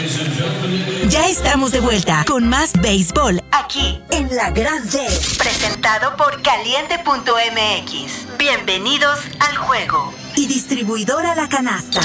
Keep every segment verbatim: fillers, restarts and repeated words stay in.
Ya estamos de vuelta con más béisbol aquí en La Grande. Presentado por Caliente punto M X. Bienvenidos al juego. Y distribuidora La Canasta.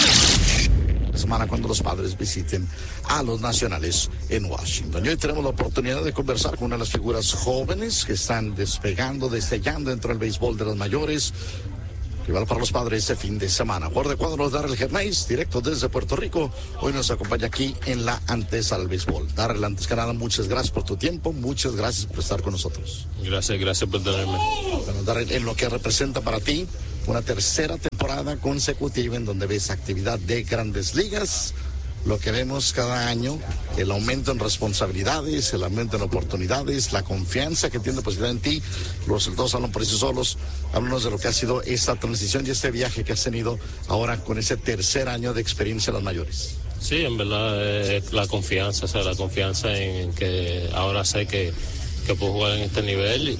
Semana cuando los Padres visiten a los Nacionales en Washington. Y hoy tenemos la oportunidad de conversar con una de las figuras jóvenes que están despegando, destellando dentro del béisbol de los mayores. Rival para los Padres este fin de semana. Jugador de cuadros, Darrell Germais, directo desde Puerto Rico. Hoy nos acompaña aquí en la antesala al béisbol. Darrell, antes que nada, muchas gracias por tu tiempo. Muchas gracias por estar con nosotros. Gracias, gracias por tenerme. Bueno, Darrell, en lo que representa para ti una tercera temporada consecutiva en donde ves actividad de Grandes Ligas. Lo que vemos cada año, el aumento en responsabilidades, el aumento en oportunidades, la confianza que tiene depositada en ti. Los resultados hablan por sí solos. Háblanos de lo que ha sido esta transición y este viaje que has tenido ahora con ese tercer año de experiencia en los mayores. Sí, en verdad es la confianza, o sea, la confianza en que ahora sé que, que puedo jugar en este nivel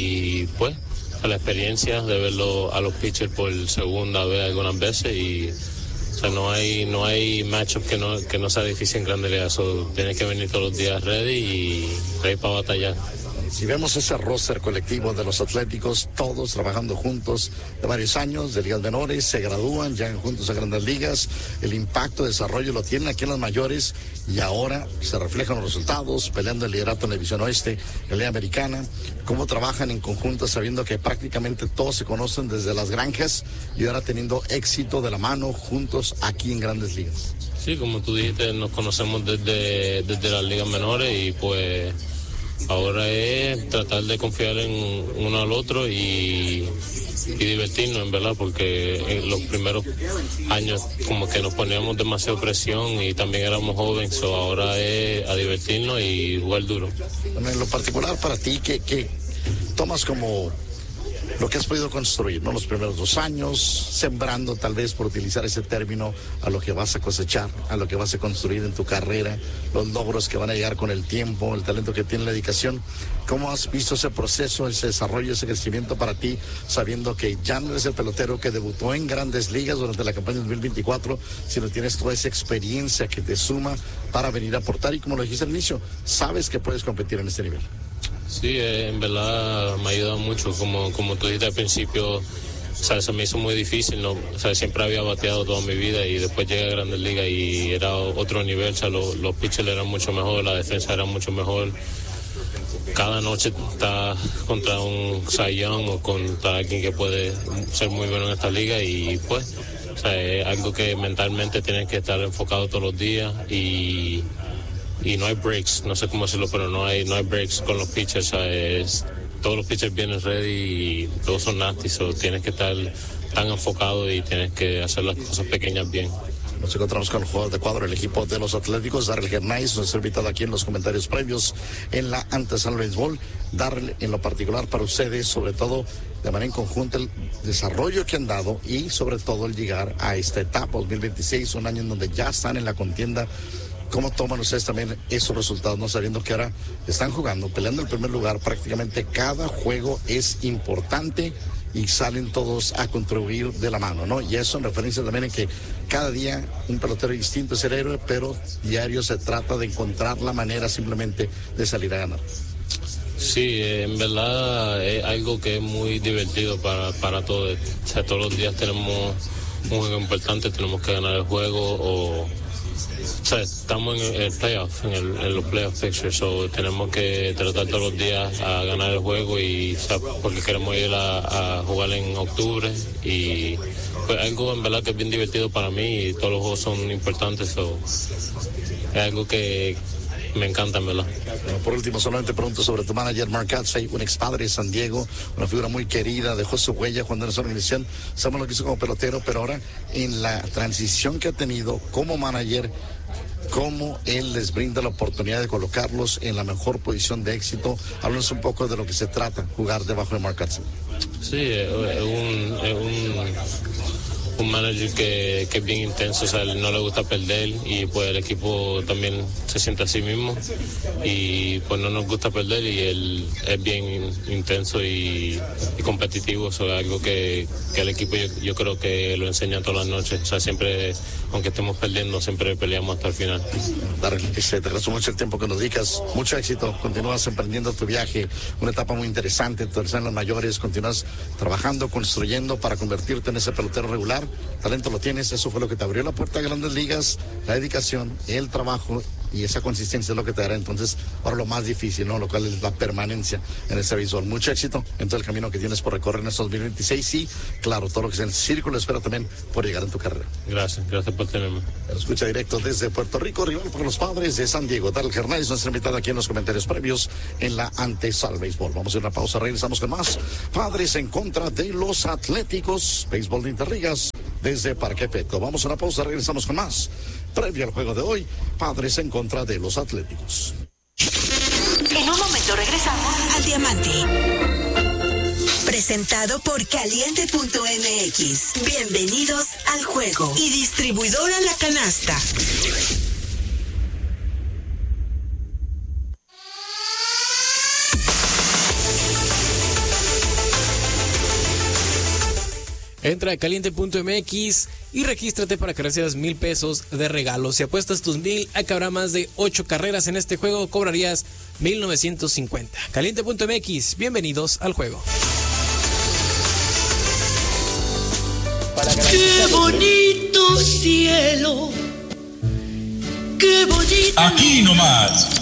y pues la experiencia de verlo a los pitchers por segunda vez algunas veces y o sea, no hay no hay matchup que no que no sea difícil en Grandes Ligas. So, tienes que venir todos los días ready y ready para batallar. Si vemos ese roster colectivo de los Atléticos, todos trabajando juntos de varios años, de ligas menores, se gradúan, llegan juntos a Grandes Ligas, el impacto, desarrollo lo tienen aquí en las mayores y ahora se reflejan los resultados, peleando el liderato en la División Oeste, en la Liga Americana, cómo trabajan en conjunto sabiendo que prácticamente todos se conocen desde las granjas y ahora teniendo éxito de la mano juntos aquí en Grandes Ligas. Sí, como tú dijiste, nos conocemos desde, desde las ligas menores y pues ahora es tratar de confiar en uno al otro y, y divertirnos, en verdad, porque en los primeros años como que nos poníamos demasiada presión y también éramos jóvenes, so ahora es a divertirnos y jugar duro. Bueno, en lo particular para ti, ¿qué, qué tomas como lo que has podido construir, ¿no? Los primeros dos años, sembrando tal vez por utilizar ese término a lo que vas a cosechar, a lo que vas a construir en tu carrera, los logros que van a llegar con el tiempo, el talento que tiene la dedicación. ¿Cómo has visto ese proceso, ese desarrollo, ese crecimiento para ti, sabiendo que ya no eres el pelotero que debutó en Grandes Ligas durante la campaña dos mil veinticuatro, sino tienes toda esa experiencia que te suma para venir a aportar y como lo dijiste al inicio, sabes que puedes competir en este nivel? Sí, eh, en verdad me ha ayudado mucho, como, como tú dijiste al principio, o sea, se me hizo muy difícil, ¿no? O sea, siempre había bateado toda mi vida y después llegué a Grandes Ligas y era otro nivel, o sea, lo, los pitchers eran mucho mejor, la defensa era mucho mejor. Cada noche está contra un Cy Young o contra alguien que puede ser muy bueno en esta liga y pues, o sea, es algo que mentalmente tienes que estar enfocado todos los días y... y no hay breaks, no sé cómo decirlo, pero no hay no hay breaks con los pitchers, ¿sabes? Todos los pitchers vienen ready y todos son nasty, so tienes que estar tan enfocado y tienes que hacer las cosas pequeñas bien. Nos encontramos con el jugador de cuadro del equipo de los Atléticos, Darrell Germais, nuestro invitado aquí en los comentarios previos en la antesala del béisbol. Darrell, en lo particular para ustedes, sobre todo de manera en conjunto, el desarrollo que han dado y sobre todo el llegar a esta etapa dos mil veintiséis, un año en donde ya están en la contienda. ¿Cómo toman ustedes también esos resultados, no sabiendo que ahora están jugando, peleando el primer lugar? Prácticamente cada juego es importante y salen todos a contribuir de la mano, ¿no? Y eso en referencia también en que cada día un pelotero distinto es el héroe, pero diario se trata de encontrar la manera simplemente de salir a ganar. Sí, en verdad es algo que es muy divertido para, para todos. O sea, todos los días tenemos un juego importante, tenemos que ganar el juego o... O sea, estamos en el playoff, en, el, en los playoff pictures, so tenemos que tratar todos los días a ganar el juego y, o sea, porque queremos ir a, a jugar en octubre y pues algo en verdad que es bien divertido para mí y todos los juegos son importantes, so, es algo que me encanta, en verdad. Bueno, por último, solamente pregunto sobre tu manager, Mark Kotsay, un ex padre de San Diego, una figura muy querida, dejó su huella cuando era su organización. Sabemos lo que hizo como pelotero, pero ahora en la transición que ha tenido como manager, cómo él les brinda la oportunidad de colocarlos en la mejor posición de éxito. Háblanos un poco de lo que se trata, jugar debajo de Mark Kotsay. Sí, es un, es un, un manager que, que es bien intenso, o sea, él no le gusta perder y pues el equipo también se siente así mismo y pues no nos gusta perder y él es bien intenso y, y competitivo, o sea, algo que, que el equipo yo, yo creo que lo enseña todas las noches, o sea, siempre, aunque estemos perdiendo, siempre peleamos hasta el final. Darrell, te agradezco mucho el tiempo que nos dedicas, mucho éxito, continúas emprendiendo tu viaje, una etapa muy interesante, tú eres en las mayores, continúas trabajando, construyendo para convertirte en ese pelotero regular, talento lo tienes, eso fue lo que te abrió la puerta a Grandes Ligas, la dedicación, el trabajo y esa consistencia es lo que te dará entonces ahora lo más difícil, ¿no? Lo cual es la permanencia en ese béisbol. Mucho éxito en todo el camino que tienes por recorrer en este dos mil veintiséis y claro, todo lo que sea en el círculo, espero también por llegar en tu carrera. Gracias, gracias por tenerme. Lo escucha directo desde Puerto Rico, rival por los Padres de San Diego. Darrell Hernández, nuestra invitada aquí en los comentarios previos en la antesala béisbol. Vamos a ir a una pausa, regresamos con más. Padres en contra de los Atléticos, béisbol de Interligas desde Parque Petco. Vamos a una pausa, regresamos con más. Previo al juego de hoy, Padres en contra de los Atléticos. En un momento regresamos al Diamante. Presentado por Caliente punto M X. Bienvenidos al juego. Y distribuidora La Canasta. Entra a Caliente punto M X y regístrate para que recibas mil pesos de regalo. Si apuestas tus mil a que habrá más de ocho carreras en este juego, cobrarías mil novecientos cincuenta. Caliente punto M X, bienvenidos al juego. ¡Qué bonito cielo! ¡Qué bonito! Aquí nomás,